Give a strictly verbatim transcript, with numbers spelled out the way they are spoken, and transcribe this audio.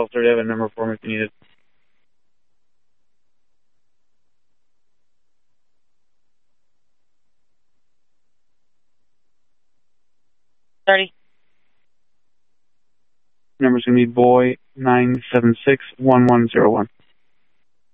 shelter. They have a number for me if you need it. thirty. Number's going to be boy nine seven six one one zero one.